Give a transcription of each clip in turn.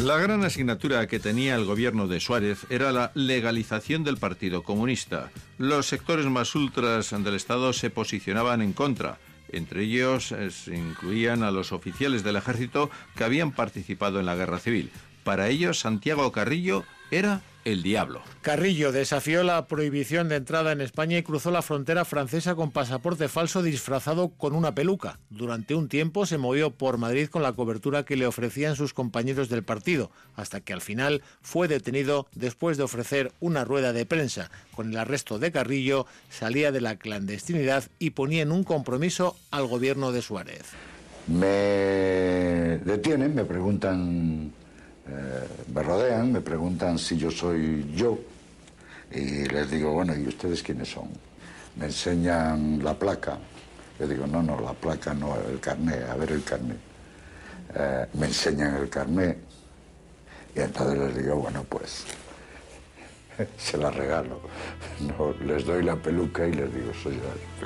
La gran asignatura que tenía el gobierno de Suárez era la legalización del Partido Comunista. Los sectores más ultras del Estado se posicionaban en contra. Entre ellos se incluían a los oficiales del ejército que habían participado en la guerra civil. Para ellos, Santiago Carrillo era el diablo. Carrillo desafió la prohibición de entrada en España y cruzó la frontera francesa con pasaporte falso disfrazado con una peluca. Durante un tiempo se movió por Madrid con la cobertura que le ofrecían sus compañeros del partido, hasta que al final fue detenido después de ofrecer una rueda de prensa. Con el arresto de Carrillo salía de la clandestinidad y ponía en un compromiso al gobierno de Suárez. Me detienen, me preguntan... me rodean, me preguntan si yo soy yo y les digo, bueno, ¿y ustedes quiénes son? Me enseñan la placa. Yo digo, no, la placa no, el carné, a ver el carné. Me enseñan el carné y entonces les digo, bueno, pues se la regalo. No, les doy la peluca y les digo, soy yo.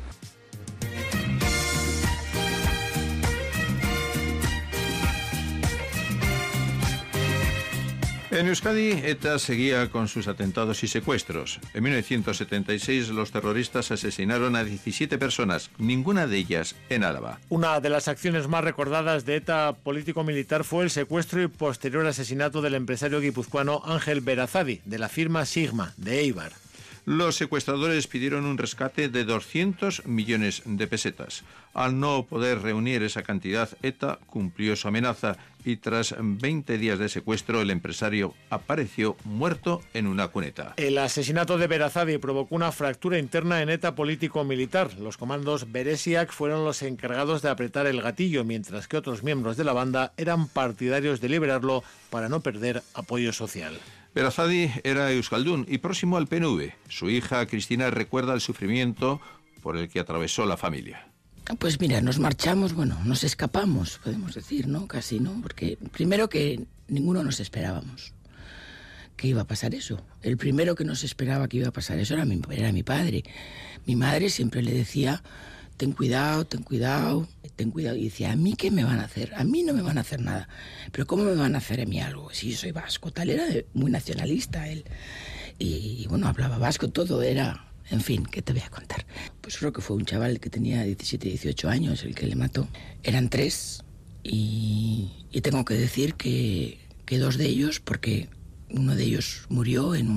En Euskadi, ETA seguía con sus atentados y secuestros. En 1976, los terroristas asesinaron a 17 personas, ninguna de ellas en Álava. Una de las acciones más recordadas de ETA político-militar fue el secuestro y posterior asesinato del empresario guipuzcoano Ángel Berazadi, de la firma Sigma, de Eibar. Los secuestradores pidieron un rescate de 200 millones de pesetas. Al no poder reunir esa cantidad, ETA cumplió su amenaza y tras 20 días de secuestro, el empresario apareció muerto en una cuneta. El asesinato de Berazadi provocó una fractura interna en ETA político-militar. Los comandos Beresiak fueron los encargados de apretar el gatillo, mientras que otros miembros de la banda eran partidarios de liberarlo para no perder apoyo social. Berazadi era euskaldún y próximo al PNV. Su hija Cristina recuerda el sufrimiento por el que atravesó la familia. Pues mira, nos marchamos, nos escapamos, podemos decir, ¿no? Casi, ¿no? Porque primero que ninguno nos esperábamos que iba a pasar eso. El primero que nos esperaba que iba a pasar eso era mi padre. Mi madre siempre le decía, ten cuidado, ten cuidado, ten cuidado. Y decía, ¿a mí qué me van a hacer? A mí no me van a hacer nada. ¿Pero cómo me van a hacer a mí algo? Si yo soy vasco, tal, era muy nacionalista él. Y bueno, hablaba vasco, todo era... En fin, ¿qué te voy a contar? Pues creo que fue un chaval que tenía 17, 18 años el que le mató. Eran 3 y tengo que decir que 2 de ellos, porque uno de ellos murió en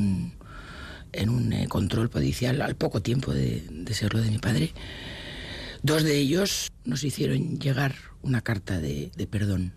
un control policial al poco tiempo de serlo de mi padre. 2 de ellos nos hicieron llegar una carta de perdón.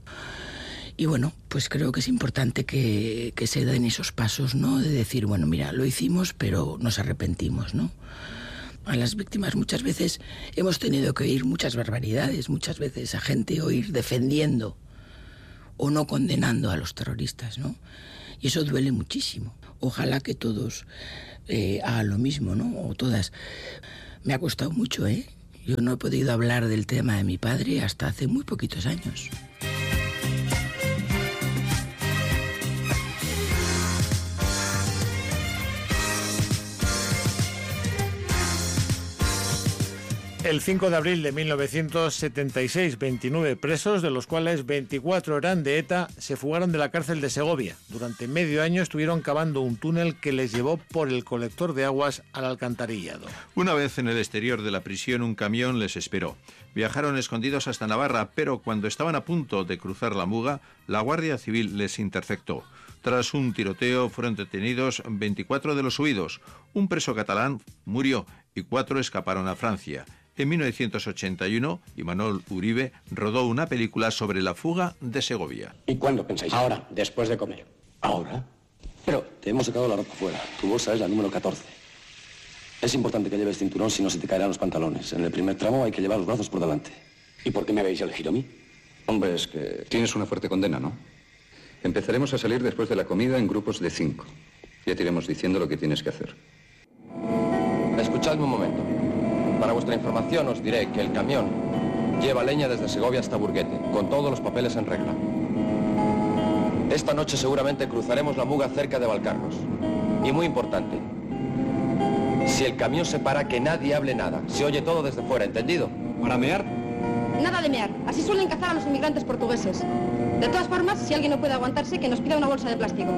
Y bueno, pues creo que es importante que se den esos pasos, ¿no? De decir, bueno, mira, lo hicimos, pero nos arrepentimos, ¿no? A las víctimas muchas veces hemos tenido que oír muchas barbaridades, muchas veces a gente oír defendiendo o no condenando a los terroristas, ¿no? Y eso duele muchísimo. Ojalá que todos hagan lo mismo, ¿no? O todas. Me ha costado mucho, ¿eh? Yo no he podido hablar del tema de mi padre hasta hace muy poquitos años. El 5 de abril de 1976, 29 presos, de los cuales 24 eran de ETA, se fugaron de la cárcel de Segovia. Durante medio año estuvieron cavando un túnel que les llevó por el colector de aguas al alcantarillado. Una vez en el exterior de la prisión, un camión les esperó. Viajaron escondidos hasta Navarra, pero cuando estaban a punto de cruzar la Muga, la Guardia Civil les interceptó. Tras un tiroteo fueron detenidos 24 de los huidos. Un preso catalán murió y 4 escaparon a Francia. En 1981, Imanol Uribe rodó una película sobre la fuga de Segovia. ¿Y cuándo pensáis? Ahora, después de comer. ¿Ahora? Pero te hemos sacado la ropa fuera. Tu bolsa es la número 14. Es importante que lleves cinturón, si no se te caerán los pantalones. En el primer tramo hay que llevar los brazos por delante. ¿Y por qué me habéis elegido a mí? Hombre, es que... Tienes una fuerte condena, ¿no? Empezaremos a salir después de la comida en grupos de 5. Ya te iremos diciendo lo que tienes que hacer. Escuchadme un momento. Para vuestra información os diré que el camión lleva leña desde Segovia hasta Burguete, con todos los papeles en regla. Esta noche seguramente cruzaremos la Muga cerca de Valcarnos. Y muy importante, si el camión se para, que nadie hable nada. Se oye todo desde fuera, ¿entendido? ¿Para mear? nada de mear. Así suelen cazar a los inmigrantes portugueses. De todas formas, si alguien no puede aguantarse, que nos pida una bolsa de plástico.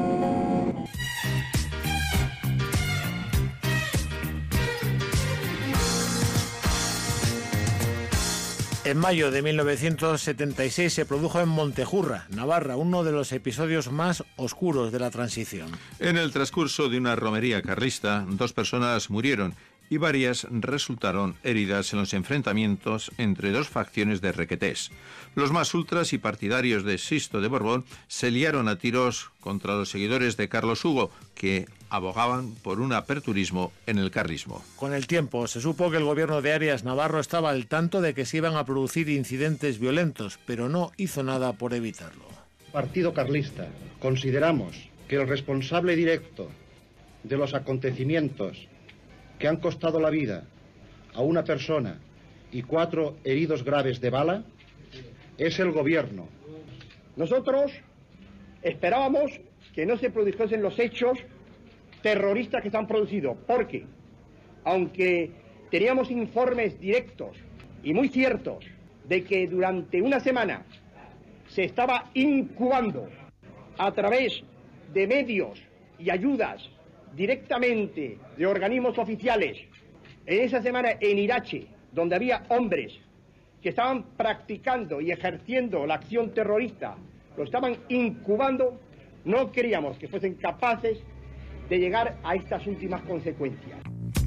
En mayo de 1976 se produjo en Montejurra, Navarra, uno de los episodios más oscuros de la transición. En el transcurso de una romería carlista, 2 personas murieron y varias resultaron heridas en los enfrentamientos entre 2 facciones de requetés. Los más ultras y partidarios de Sisto de Borbón se liaron a tiros contra los seguidores de Carlos Hugo, que abogaban por un aperturismo en el carlismo. Con el tiempo se supo que el gobierno de Arias Navarro estaba al tanto de que se iban a producir incidentes violentos, pero no hizo nada por evitarlo. Partido Carlista, consideramos que el responsable directo de los acontecimientos que han costado la vida a una persona y 4 heridos graves de bala es el gobierno. Nosotros esperábamos que no se produjesen los hechos terroristas que se han producido, porque aunque teníamos informes directos y muy ciertos de que durante una semana se estaba incubando a través de medios y ayudas directamente de organismos oficiales, en esa semana en Irache, donde había hombres que estaban practicando y ejerciendo la acción terrorista, lo estaban incubando, no queríamos que fuesen capaces de llegar a estas últimas consecuencias.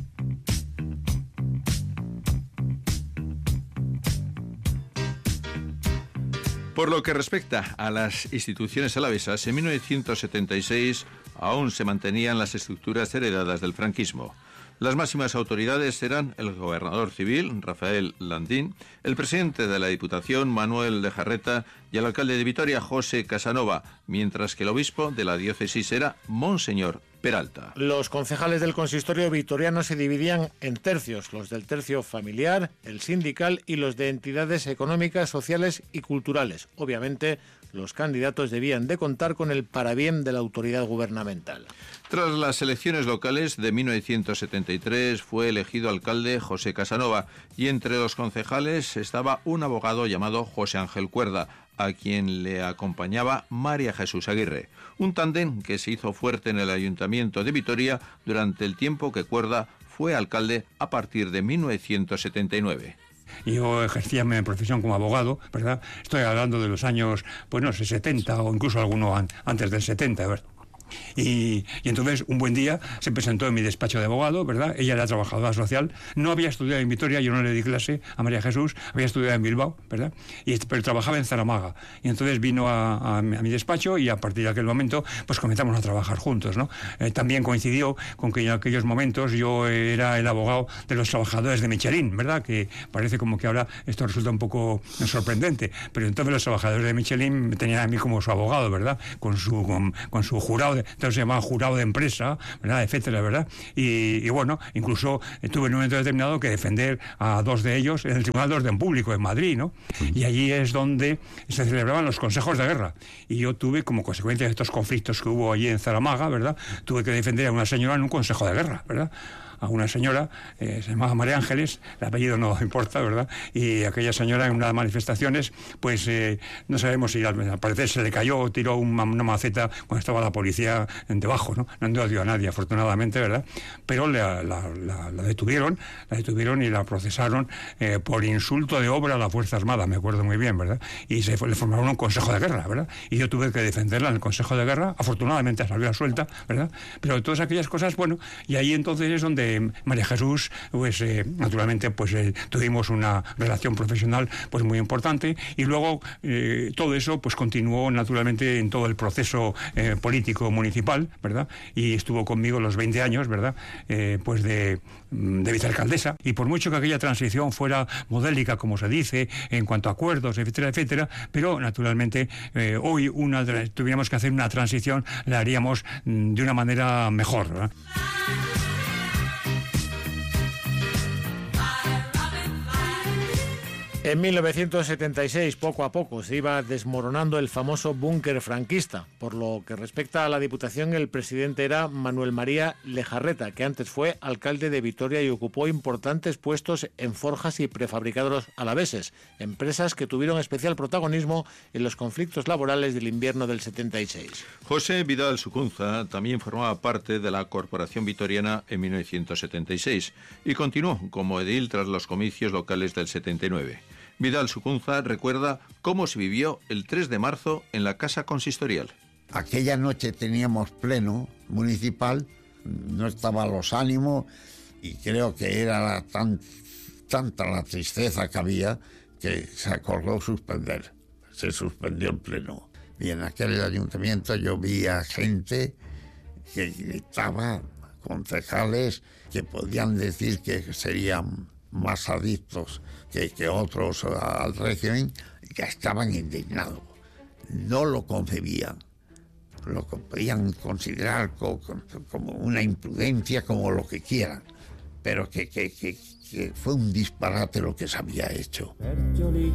Por lo que respecta a las instituciones alavesas, en 1976 aún se mantenían las estructuras heredadas del franquismo. Las máximas autoridades eran el gobernador civil, Rafael Landín, el presidente de la Diputación, Manuel de Jarreta, y el alcalde de Vitoria, José Casanova, mientras que el obispo de la diócesis era Monseñor Peralta. Los concejales del consistorio vitoriano se dividían en tercios, los del tercio familiar, el sindical y los de entidades económicas, sociales y culturales. Obviamente, los candidatos debían de contar con el parabién de la autoridad gubernamental. Tras las elecciones locales de 1973 fue elegido alcalde José Casanova y entre los concejales estaba un abogado llamado José Ángel Cuerda, a quien le acompañaba María Jesús Aguirre. Un tándem que se hizo fuerte en el Ayuntamiento de Vitoria durante el tiempo que Cuerda fue alcalde a partir de 1979. Yo ejercía mi profesión como abogado, ¿verdad? Estoy hablando de los años, pues no sé, 70 o incluso alguno antes del 70, ¿verdad? Y entonces un buen día se presentó en mi despacho de abogado, ¿verdad? Ella era trabajadora social, no había estudiado en Vitoria, yo no le di clase a María Jesús, había estudiado en Bilbao, ¿verdad? Pero trabajaba en Zaramaga. Y entonces vino a mi despacho y a partir de aquel momento pues comenzamos a trabajar juntos, ¿no? También coincidió con que en aquellos momentos yo era el abogado de los trabajadores de Michelin, ¿verdad? Que parece como que ahora esto resulta un poco sorprendente, pero entonces los trabajadores de Michelin me tenían a mí como su abogado, ¿verdad? Con su jurado, entonces se llamaba jurado de empresa, ¿verdad? Etcétera, ¿verdad? Y bueno, incluso tuve en un momento determinado que defender a 2 de ellos en el Tribunal de Orden Público en Madrid, ¿no? Y allí es donde se celebraban los consejos de guerra. Y yo tuve, como consecuencia de estos conflictos que hubo allí en Zaramaga, ¿verdad? Tuve que defender a una señora en un consejo de guerra, ¿verdad? A una señora, se llamaba María Ángeles, el apellido no importa, ¿verdad? Y aquella señora en unas manifestaciones, pues no sabemos si al parecer se le cayó o tiró una maceta cuando estaba la policía debajo, ¿no? No dio a nadie, afortunadamente, ¿verdad? Pero la detuvieron y la procesaron por insulto de obra a la Fuerza Armada, me acuerdo muy bien, ¿verdad? Y le formaron un consejo de guerra, ¿verdad? Y yo tuve que defenderla en el consejo de guerra, afortunadamente salió suelta, ¿verdad? Pero todas aquellas cosas, bueno, y ahí entonces es donde María Jesús, pues naturalmente pues tuvimos una relación profesional pues muy importante y luego todo eso pues continuó naturalmente en todo el proceso político municipal, ¿verdad? Y estuvo conmigo los 20 años, ¿verdad? Pues de vicealcaldesa, y por mucho que aquella transición fuera modélica, como se dice, en cuanto a acuerdos, etcétera, etcétera, pero naturalmente hoy tuviéramos que hacer una transición, la haríamos de una manera mejor, ¿verdad? En 1976, poco a poco, se iba desmoronando el famoso búnker franquista. Por lo que respecta a la Diputación, el presidente era Manuel María Lejarreta, que antes fue alcalde de Vitoria y ocupó importantes puestos en forjas y prefabricados alaveses, empresas que tuvieron especial protagonismo en los conflictos laborales del invierno del 76. José Vidal Sucunza también formaba parte de la Corporación Vitoriana en 1976 y continuó como edil tras los comicios locales del 79. Vidal Sucunza recuerda cómo se vivió el 3 de marzo en la Casa Consistorial. Aquella noche teníamos pleno municipal, no estaban los ánimos y creo que era tanta la tristeza que había que se acordó suspender. Se suspendió el pleno. Y en aquel ayuntamiento yo vi a gente que gritaba, concejales que podían decir que serían más adictos que otros al régimen, ya estaban indignados. No lo concebían. Lo podían considerar como una imprudencia, como lo que quieran, pero que fue un disparate lo que se había hecho.